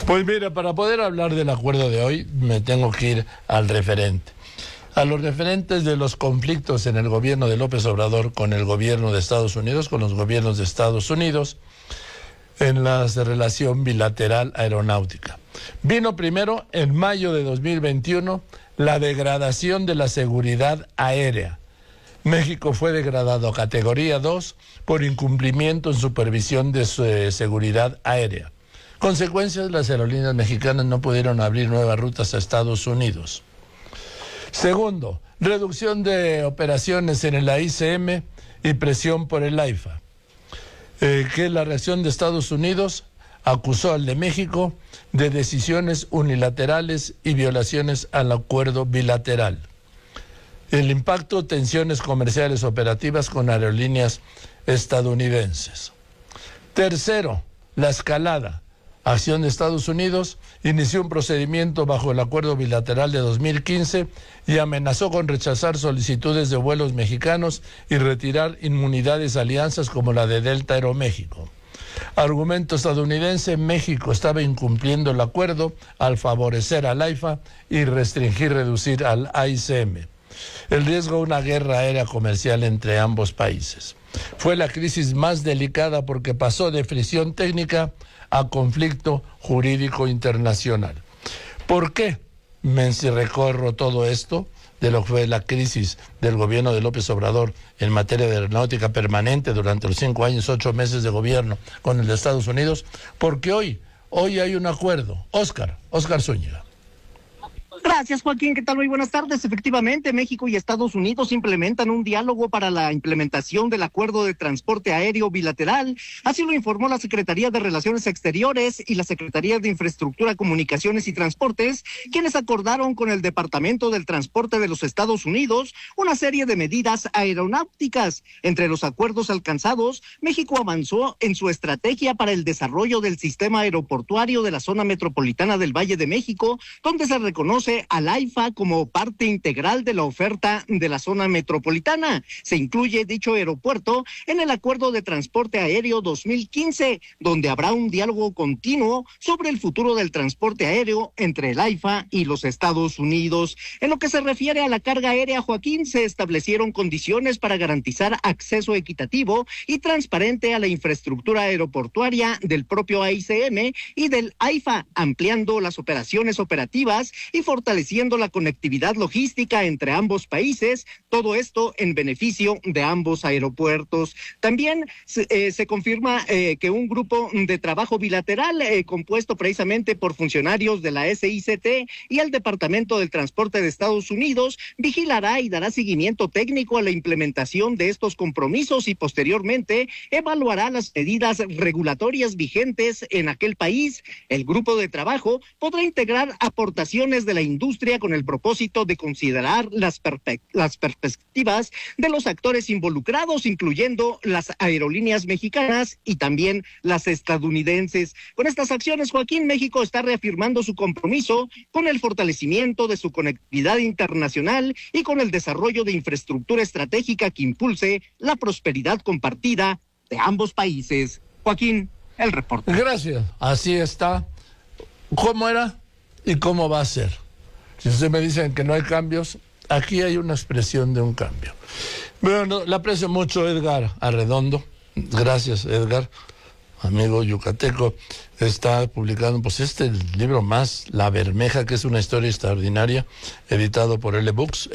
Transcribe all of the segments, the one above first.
Pues mira, para poder hablar del acuerdo de hoy, me tengo que ir al referente. A los referentes de los conflictos en el gobierno de López Obrador con el gobierno de Estados Unidos, con los gobiernos de Estados Unidos, en la relación bilateral aeronáutica. Vino primero, en mayo de 2021, la degradación de la seguridad aérea. México fue degradado a categoría 2 por incumplimiento en supervisión de seguridad aérea. Consecuencias, las aerolíneas mexicanas no pudieron abrir nuevas rutas a Estados Unidos. Segundo, reducción de operaciones en el AICM y presión por el AIFA. Que la reacción de Estados Unidos acusó al de México de decisiones unilaterales y violaciones al acuerdo bilateral. El impacto, tensiones comerciales operativas con aerolíneas estadounidenses. Tercero, la escalada. Acción de Estados Unidos inició un procedimiento bajo el acuerdo bilateral de 2015 y amenazó con rechazar solicitudes de vuelos mexicanos y retirar inmunidades a alianzas como la de Delta Aeroméxico. Argumento estadounidense: México estaba incumpliendo el acuerdo al favorecer al AIFA y reducir al AICM. El riesgo de una guerra aérea comercial entre ambos países. Fue la crisis más delicada porque pasó de fricción técnica a conflicto jurídico internacional. ¿Por qué me recorro todo esto de lo que fue la crisis del gobierno de López Obrador en materia de aeronáutica permanente durante los 5 años, 8 meses de gobierno con el de Estados Unidos? Porque hoy hay un acuerdo. Oscar Zúñiga. Gracias, Joaquín. ¿Qué tal? Muy buenas tardes. Efectivamente, México y Estados Unidos implementan un diálogo para la implementación del acuerdo de transporte aéreo bilateral. Así lo informó la Secretaría de Relaciones Exteriores y la Secretaría de Infraestructura, Comunicaciones y Transportes, quienes acordaron con el Departamento del Transporte de los Estados Unidos una serie de medidas aeronáuticas. Entre los acuerdos alcanzados, México avanzó en su estrategia para el desarrollo del sistema aeroportuario de la zona metropolitana del Valle de México, donde se reconoce al AIFA como parte integral de la oferta de la zona metropolitana. Se incluye dicho aeropuerto en el Acuerdo de Transporte Aéreo 2015, donde habrá un diálogo continuo sobre el futuro del transporte aéreo entre el AIFA y los Estados Unidos. En lo que se refiere a la carga aérea, Joaquín, se establecieron condiciones para garantizar acceso equitativo y transparente a la infraestructura aeroportuaria del propio AICM y del AIFA, ampliando las operaciones operativas y fortaleciendo la conectividad logística entre ambos países, todo esto en beneficio de ambos aeropuertos. También se confirma que un grupo de trabajo bilateral compuesto precisamente por funcionarios de la SICT y el Departamento del Transporte de Estados Unidos vigilará y dará seguimiento técnico a la implementación de estos compromisos y posteriormente evaluará las medidas regulatorias vigentes en aquel país. El grupo de trabajo podrá integrar aportaciones de la industria con el propósito de considerar las perspectivas de los actores involucrados, incluyendo las aerolíneas mexicanas y también las estadounidenses. Con estas acciones, Joaquín, México está reafirmando su compromiso con el fortalecimiento de su conectividad internacional y con el desarrollo de infraestructura estratégica que impulse la prosperidad compartida de ambos países. Joaquín, el reporte. Gracias. Así está. ¿Cómo era y cómo va a ser? Si ustedes me dicen que no hay cambios, aquí hay una expresión de un cambio. Bueno, le aprecio mucho Edgar Arredondo. Gracias, Edgar, amigo yucateco. Está publicando el libro más, La Bermeja, que es una historia extraordinaria, editado por LD Books.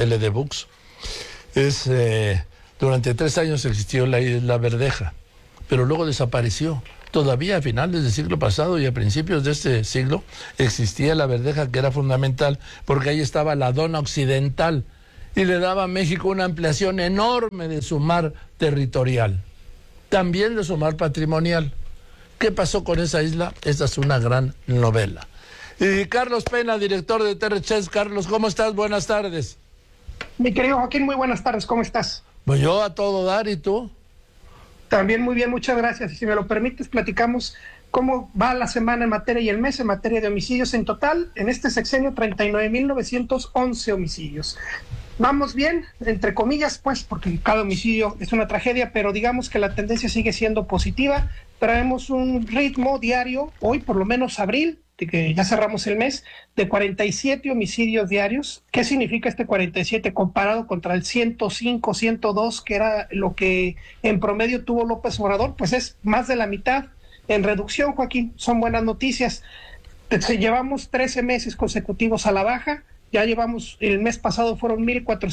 Durante 3 años existió la isla Verdeja, pero luego desapareció. Todavía a finales del siglo pasado y a principios de este siglo existía la Verdeja, que era fundamental porque ahí estaba la Dona Occidental y le daba a México una ampliación enorme de su mar territorial, también de su mar patrimonial. ¿Qué pasó con esa isla? Esta es una gran novela. Y Carlos Pena, director de TRChess. Carlos, ¿cómo estás? Buenas tardes. Mi querido Joaquín, muy buenas tardes, ¿cómo estás? Pues yo a todo dar, ¿y tú? También muy bien, muchas gracias. Y si me lo permites, platicamos cómo va la semana en materia y el mes en materia de homicidios. En total, en este sexenio, 39,911 homicidios. Vamos bien, entre comillas, pues, porque cada homicidio es una tragedia, pero digamos que la tendencia sigue siendo positiva. Traemos un ritmo diario, hoy por lo menos abril, que ya cerramos el mes, de 47 homicidios diarios. ¿Qué significa este 47 comparado contra el 105, 102, que era lo que en promedio tuvo López Obrador? Pues es más de la mitad en reducción, Joaquín. Son buenas noticias. Llevamos 13 meses consecutivos a la baja. Ya llevamos, el mes pasado fueron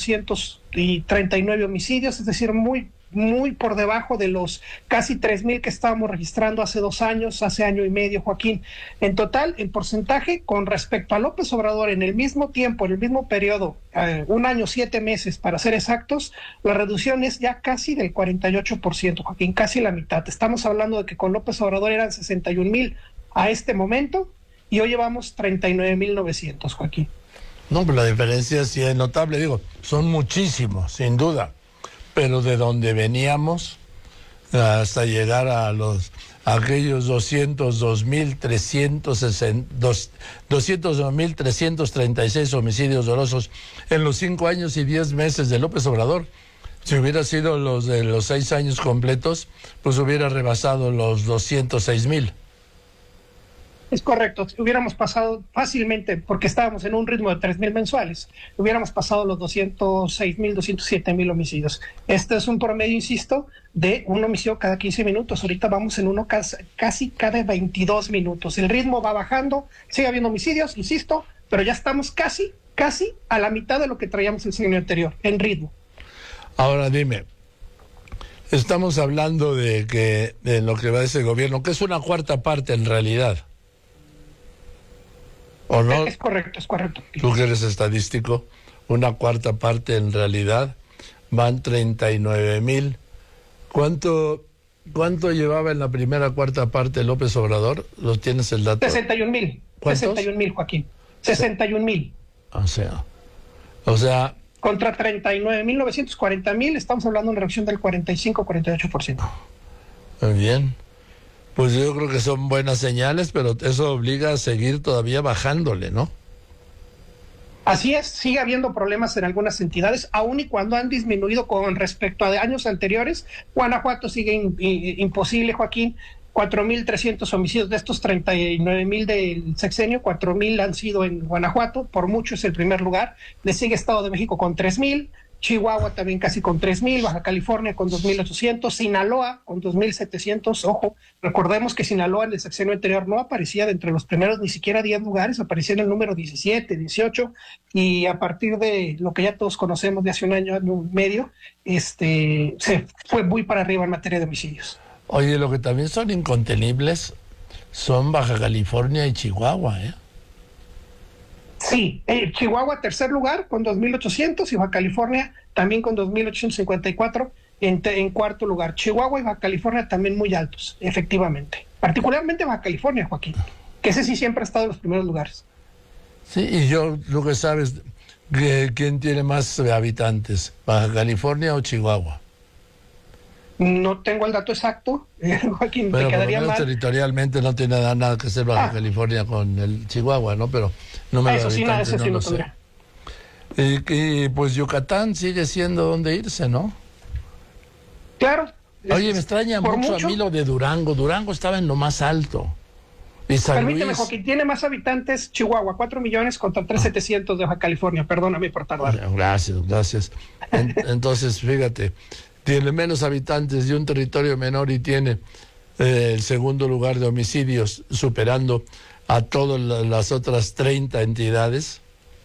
1,439 homicidios, es decir, muy por debajo de los casi 3,000 que estábamos registrando hace 2 años, hace año y medio, Joaquín. En total, en porcentaje, con respecto a López Obrador, en el mismo tiempo, en el mismo periodo, 1 año, 7 meses, para ser exactos, la reducción es ya casi del 48%, Joaquín, casi la mitad. Estamos hablando de que con López Obrador eran 61,000 a este momento, y hoy llevamos 39,900, Joaquín. No, pero la diferencia sí es notable, digo, son muchísimos, sin duda, pero de donde veníamos hasta llegar a aquellos 202,336 homicidios dolosos en los 5 años y 10 meses de López Obrador. Si hubiera sido los de los 6 años completos, pues hubiera rebasado los 206,000. Es correcto, hubiéramos pasado fácilmente, porque estábamos en un ritmo de 3,000 mensuales, hubiéramos pasado los 206,000, 207,000 homicidios. Este es un promedio, insisto, de un homicidio cada 15 minutos. Ahorita vamos en uno casi cada 22 minutos. El ritmo va bajando, sigue habiendo homicidios, insisto, pero ya estamos casi a la mitad de lo que traíamos el año anterior, en ritmo. Ahora dime, estamos hablando de lo que va a ese gobierno, que es una cuarta parte en realidad. ¿O no? Es correcto. Tú que eres estadístico, una cuarta parte en realidad, van 39,000. ¿Cuánto llevaba en la primera cuarta parte López Obrador? ¿Lo tienes el dato? 61,000. ¿Cuántos? 61,000, Joaquín. 61,000. O sea. Contra 39,900, 40,000, estamos hablando de una reducción del 45-48%. Muy bien. Pues yo creo que son buenas señales, pero eso obliga a seguir todavía bajándole, ¿no? Así es, sigue habiendo problemas en algunas entidades, aun y cuando han disminuido con respecto a años anteriores. Guanajuato sigue imposible, Joaquín. 4,300 homicidios, de estos 39,000 del sexenio, 4,000 han sido en Guanajuato, por mucho es el primer lugar. Le sigue Estado de México con 3,000. Chihuahua también casi con 3,000, Baja California con 2,800, Sinaloa con 2,700. Ojo, recordemos que Sinaloa en el sexenio anterior no aparecía de entre los primeros ni siquiera 10 lugares, aparecía en el número 17, 18, y a partir de lo que ya todos conocemos de hace un año y medio, se fue muy para arriba en materia de homicidios. Oye, lo que también son incontenibles son Baja California y Chihuahua, ¿eh? Sí, Chihuahua tercer lugar con 2,800 y Baja California también con 2,854 en cuarto lugar. Chihuahua y Baja California también muy altos, efectivamente. Particularmente Baja California, Joaquín, que ese sí siempre ha estado en los primeros lugares. Sí, y yo, lo que sabes, ¿quién tiene más habitantes? ¿Baja California o Chihuahua? No tengo el dato exacto, Joaquín, pero me quedaría por lo menos mal. Territorialmente no tiene nada que hacer Baja California con el Chihuahua, ¿no? Pero número de habitantes eso sí no lo no sé. tendrá. Y pues Yucatán sigue siendo donde irse, ¿no? Claro. Oye, me extraña mucho a mí lo de Durango. Durango estaba en lo más alto. Y San Permíteme, Luis... Joaquín, tiene más habitantes Chihuahua, 4 millones contra 3,700 de Baja California. Perdóname por tardar. Gracias. Entonces, fíjate, tiene menos habitantes de un territorio menor y tiene el segundo lugar de homicidios, superando a todas las otras 30 entidades.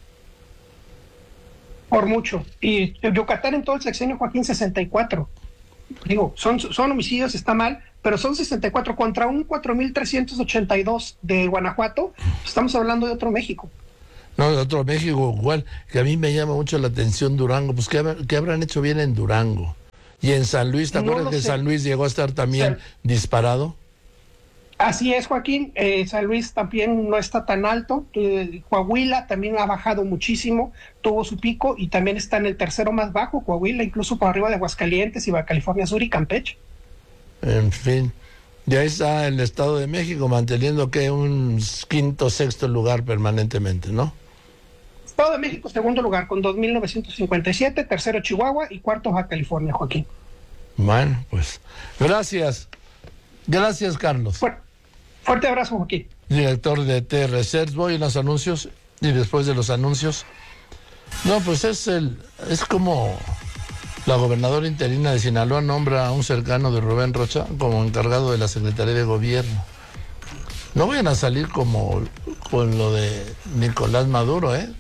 Por mucho. Y Yucatán en todo el sexenio, Joaquín, 64. Digo, son homicidios, está mal, pero son 64 contra un 4,382 de Guanajuato. Estamos hablando de otro México. No, de otro México, igual, que a mí me llama mucho la atención Durango. Pues, ¿qué habrán hecho bien en Durango? Y en San Luis, ¿te acuerdas que San Luis llegó a estar también disparado? Así es, Joaquín. San Luis también no está tan alto. Coahuila también ha bajado muchísimo, tuvo su pico y también está en el tercero más bajo, Coahuila, incluso por arriba de Aguascalientes y Baja California Sur y Campeche. En fin, ya está el Estado de México manteniendo que un quinto, sexto lugar permanentemente, ¿no? Estado de México, segundo lugar, con 2,957, tercero Chihuahua y cuarto Baja California, Joaquín. Bueno, pues, gracias. Gracias, Carlos. Bueno, Fuerte abrazo, Joaquín. Director de T Research. Voy en los anuncios y después de los anuncios. No, pues es como la gobernadora interina de Sinaloa nombra a un cercano de Rubén Rocha como encargado de la Secretaría de Gobierno. No vayan a salir como con lo de Nicolás Maduro, ¿eh?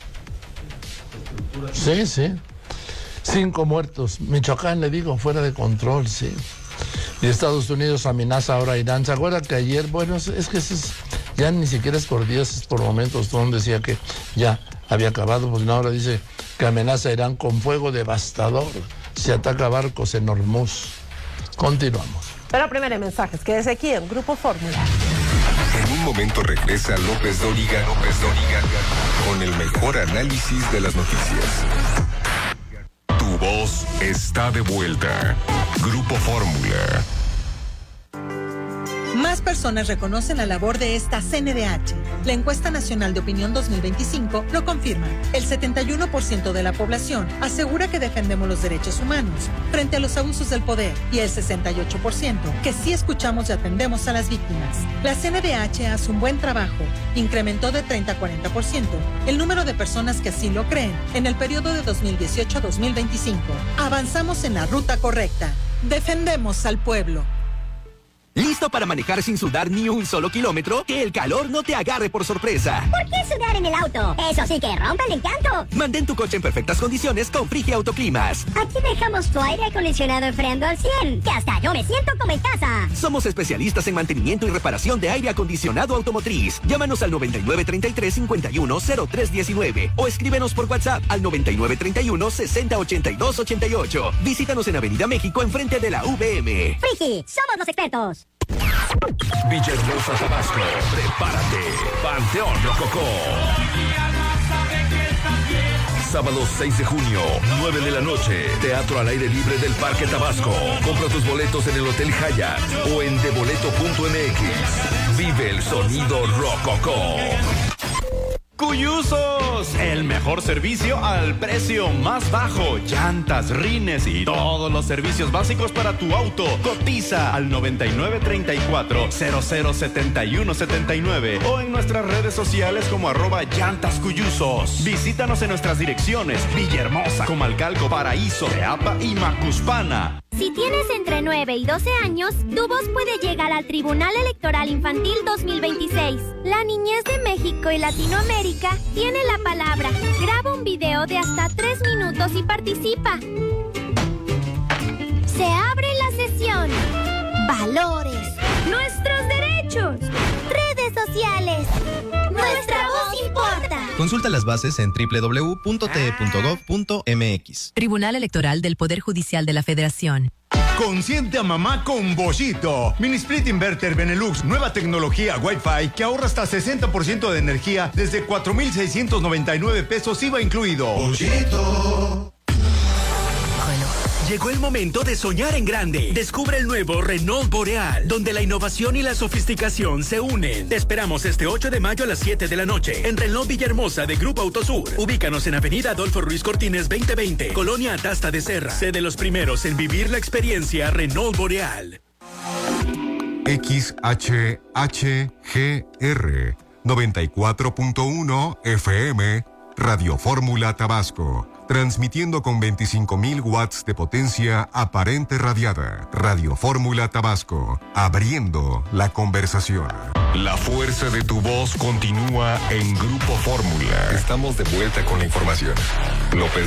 Sí. 5 muertos. Michoacán, le digo, fuera de control, sí. Y Estados Unidos amenaza ahora a Irán. ¿Se acuerdan que ayer? Bueno, es que ya ni siquiera es por días, es por momentos. Trump decía que ya había acabado, pues no, ahora dice que amenaza a Irán con fuego devastador si ataca barcos en Hormuz. Continuamos. Pero primero mensajes, quédese aquí en Grupo Fórmula. En un momento regresa López Dóriga con el mejor análisis de las noticias. Tu voz está de vuelta. Grupo Fórmula. Más personas reconocen la labor de esta CNDH. La encuesta nacional de opinión 2025 lo confirma. El 71% de la población asegura que defendemos los derechos humanos frente a los abusos del poder y el 68% que sí escuchamos y atendemos a las víctimas. La CNDH hace un buen trabajo. Incrementó de 30 a 40% el número de personas que así lo creen en el periodo de 2018 a 2025. Avanzamos en la ruta correcta. Defendemos al pueblo. ¿Listo para manejar sin sudar ni un solo kilómetro? Que el calor no te agarre por sorpresa. ¿Por qué sudar en el auto? Eso sí que rompe el encanto. Mantén tu coche en perfectas condiciones con Frigia Autoclimas. Aquí dejamos tu aire acondicionado enfriando al 100, que hasta yo me siento como en casa. Somos especialistas en mantenimiento y reparación de aire acondicionado automotriz. Llámanos al 9933-510319 o escríbenos por WhatsApp al 9931-608288. Visítanos en Avenida México, enfrente de la VM. Frigi, somos los expertos. Villahermosa, Tabasco, prepárate. Panteón Rococó. Sábado 6 de junio, 9 de la noche. Teatro al aire libre del Parque Tabasco. Compra tus boletos en el Hotel Hyatt o en deboleto.mx. Vive el sonido Rococó. Cuyusos, el mejor servicio al precio más bajo. Llantas, rines y todos los servicios básicos para tu auto. Cotiza al 9934-007179 o en nuestras redes sociales como @llantascuyusos. Visítanos en nuestras direcciones: Villahermosa, Comalcalco, Paraíso, Teapa y Macuspana. Si tienes entre 9 y 12 años, tu voz puede llegar al Tribunal Electoral Infantil 2026. La niñez de México y Latinoamérica tiene la palabra. Graba un video de hasta 3 minutos y participa. Se abre la sesión. Valores. Nuestros derechos. Redes sociales. Nuestra voz importa. Consulta las bases en www.te.gov.mx. Tribunal Electoral del Poder Judicial de la Federación. Consiente a mamá con Bollito. Mini Split Inverter Benelux, nueva tecnología Wi-Fi que ahorra hasta 60% de energía desde 4,699 pesos IVA incluido. Bollito. Llegó el momento de soñar en grande. Descubre el nuevo Renault Boreal, donde la innovación y la sofisticación se unen. Te esperamos este 8 de mayo a las 7 de la noche en Renault Villahermosa de Grupo Autosur. Ubícanos en Avenida Adolfo Ruiz Cortines 2020, Colonia Atasta de Serra. Sé de los primeros en vivir la experiencia Renault Boreal. XHHGR 94.1 FM Radio Fórmula Tabasco. Transmitiendo con 25,000 watts de potencia aparente radiada. Radio Fórmula Tabasco, abriendo la conversación. La fuerza de tu voz continúa en Grupo Fórmula. Estamos de vuelta con la información. López